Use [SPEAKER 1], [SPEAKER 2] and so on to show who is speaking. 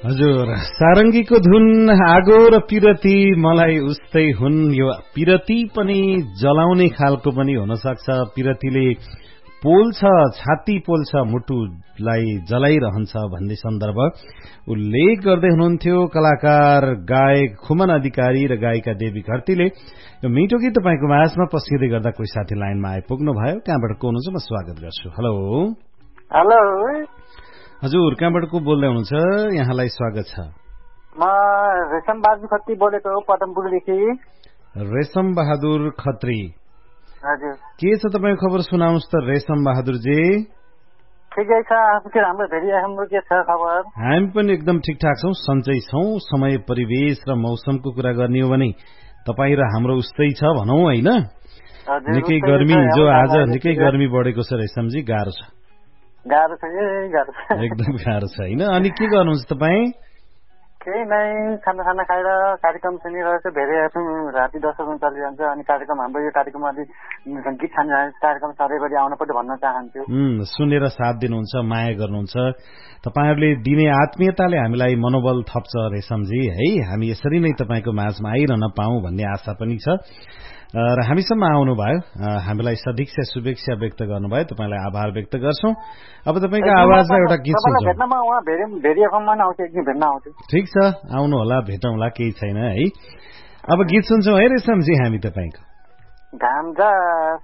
[SPEAKER 1] हजुर सारङ्गीको धुन आगो र पिरती मलाई उस्तै हुन्। यो पिरती पनि जलाउने खालको पनि हुन सक्छ। पिरतीले पोल्छ, छाती पोल्छ, मुटुलाई जलाइरहन्छ भन्ने सन्दर्भ उल्लेख गर्दै हुनुहुन्थ्यो कलाकार गायक खुमन अधिकारी र गायिका देवी घरतीले। यो मिठो गीत तपाईको माझमा पस्किँदै गर्दा कोही साथी लाइनमा आइपुग्नु भयो। कहाँबाट को हुनुहुन्छ म स्वागत गर्छु। हेलो
[SPEAKER 2] हेलो
[SPEAKER 1] हजुर, कहाँबाट को बोल्दै हुनुहुन्छ? यहाँलाई स्वागत छ।
[SPEAKER 2] म रेशम बहादुर खत्री बोलेको हो, पदमपुरदेखि।
[SPEAKER 1] रेशम बहादुर खत्री,
[SPEAKER 2] हजुर
[SPEAKER 1] के छ तपाईको खबर सुनाउनुहोस् त रेशम बहादुरजी।
[SPEAKER 2] ठिकै छ, आफूको राम्रो फेरि हाम्रो के छ खबर?
[SPEAKER 1] हामी पनि एकदम ठिकठाक छौँ, सन्चै छौँ। समय परिवेश र मौसमको कुरा गर्ने हो भने तपाईँ र हाम्रो उस्तै छ भनौँ होइन। निकै गर्मी, हिजो आज निकै गर्मी बढेको छ रेशमजी, गाह्रो छ।
[SPEAKER 2] गाह्रो छ
[SPEAKER 1] एकदम गाह्रो छ होइन। अनि के गर्नुहुन्छ तपाईँ?
[SPEAKER 2] केही नै, खाना खाएर कार्यक्रम सुनिरहेको छु। धेरै राति 10 बजे चलिरहन्छ। अनि कार्यक्रम हाम्रो यो कार्यक्रम अलि गीत छान्ने कार्यक्रम सधैँभरि आउन पर्यो भन्न चाहन्छु।
[SPEAKER 1] सुनेर साथ दिनुहुन्छ, माया गर्नुहुन्छ। तपाईहरुले दिने आत्मीयताले हामीलाई मनोबल थप्छ रेशमजी है। हामी यसरी नै तपाईको माझमा आइरहन पाऊँ भन्ने आशा पनि छ र हामीसम्म आउनु भयो, हामीलाई सदिच्छा शुभेच्छा व्यक्त गर्नुभयो, तपाईलाई आभार व्यक्त गर्छौं। अब तपाईको आवाजमा एउटा गीत सुन्छौं।
[SPEAKER 2] भेट्नमा उहाँ भेरी एफएममा आउँछ, एक दिन भेट्न आउँछु।
[SPEAKER 1] ठीक छ, आउनु होला, भेटौँला, केही छैन है। अब गीत सुन्छौं है रेशमजी हामी तपाईको।
[SPEAKER 2] घाम